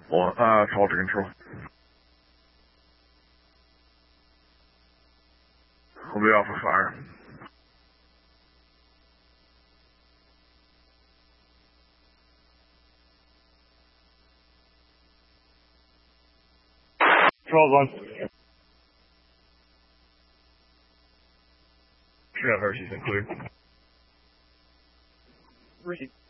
Call to control. We'll be off of fire. Control 1. Yeah, Hershey's been cleared. Ricky.